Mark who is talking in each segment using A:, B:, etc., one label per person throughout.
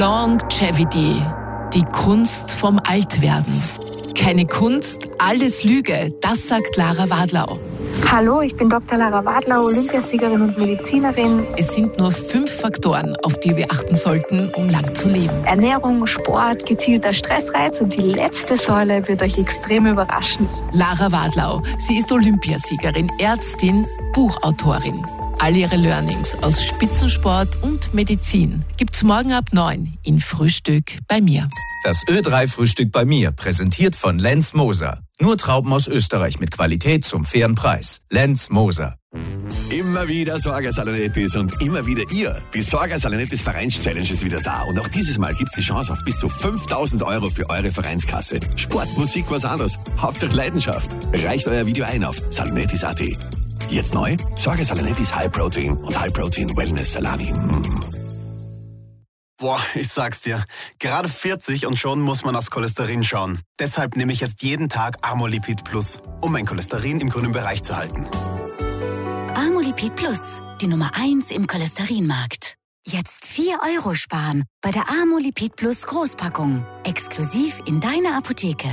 A: Longevity, die Kunst vom Altwerden. Keine Kunst, alles Lüge, das sagt Lara Wadlau.
B: Hallo, ich bin Dr. Lara Wadlau, Olympiasiegerin und Medizinerin.
A: Es sind nur 5 Faktoren, auf die wir achten sollten, um lang zu leben.
B: Ernährung, Sport, gezielter Stressreiz und die letzte Säule wird euch extrem überraschen.
A: Lara Wadlau, sie ist Olympiasiegerin, Ärztin, Buchautorin. All ihre Learnings aus Spitzensport und Medizin gibt's morgen ab 9 in Frühstück bei mir.
C: Das Ö3-Frühstück bei mir, präsentiert von Lenz Moser. Nur Trauben aus Österreich mit Qualität zum fairen Preis. Lenz Moser.
D: Immer wieder Sorga Salonettis und immer wieder ihr. Die Sorga Salonettis Vereins-Challenge ist wieder da. Und auch dieses Mal gibt's die Chance auf bis zu 5.000 € für eure Vereinskasse. Sport, Musik, was anderes. Hauptsache Leidenschaft. Reicht euer Video ein auf salonettis.at. Jetzt neu, Sorga Salonettis High Protein und High Protein Wellness Salami.
E: Boah, ich sag's dir, gerade 40 und schon muss man aufs Cholesterin schauen. Deshalb nehme ich jetzt jeden Tag Amolipid Plus, um mein Cholesterin im grünen Bereich zu halten.
F: Amolipid Plus, die Nummer 1 im Cholesterinmarkt. Jetzt 4 € sparen bei der Amolipid Plus Großpackung. Exklusiv in deiner Apotheke.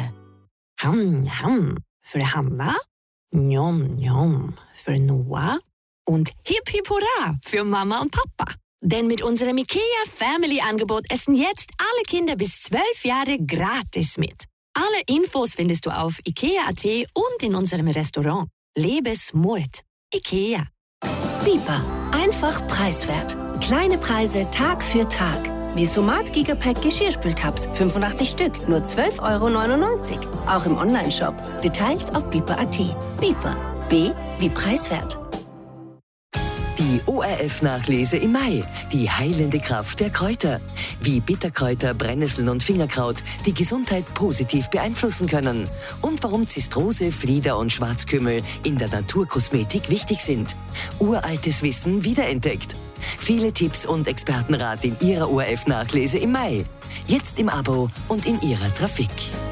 G: Für Hanna, Njom Njom für Noah und Hip Hip Hurra für Mama und Papa. Denn mit unserem IKEA Family Angebot essen jetzt alle Kinder bis 12 Jahre gratis mit. Alle Infos findest du auf IKEA.at und in unserem Restaurant. Lebe smart. IKEA.
H: Bipa. Einfach preiswert. Kleine Preise Tag für Tag. Wie Somat Gigapack Geschirrspültabs, 85 Stück, nur 12,99 €. Auch im Onlineshop. Details auf bipa.at. Bipa. B wie preiswert.
I: Die ORF-Nachlese im Mai. Die heilende Kraft der Kräuter. Wie Bitterkräuter, Brennnesseln und Fingerkraut die Gesundheit positiv beeinflussen können. Und warum Zistrose, Flieder und Schwarzkümmel in der Naturkosmetik wichtig sind. Uraltes Wissen wiederentdeckt. Viele Tipps und Expertenrat in Ihrer ORF-Nachlese im Mai. Jetzt im Abo und in Ihrer Trafik.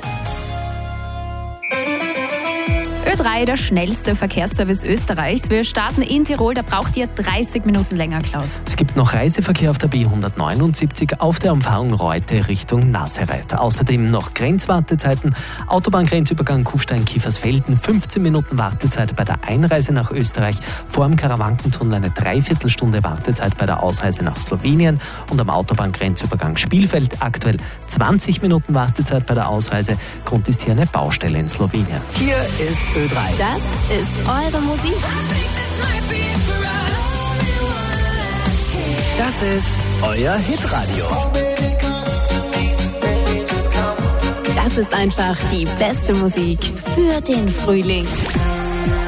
J: Ö3, der schnellste Verkehrsservice Österreichs. Wir starten in Tirol, da braucht ihr 30 Minuten länger, Klaus.
K: Es gibt noch Reiseverkehr auf der B179 auf der Umfahrung Reute Richtung Nazareth. Außerdem noch Grenzwartezeiten, Autobahngrenzübergang Kufstein-Kiefersfelden, 15 Minuten Wartezeit bei der Einreise nach Österreich, vor dem Karawankentunnel eine Dreiviertelstunde Wartezeit bei der Ausreise nach Slowenien und am Autobahngrenzübergang Spielfeld aktuell 20 Minuten Wartezeit bei der Ausreise. Grund ist hier eine Baustelle in Slowenien.
C: Hier ist Ö3.
J: Das ist eure Musik.
C: Das ist euer Hitradio.
J: Das ist einfach die beste Musik für den Frühling.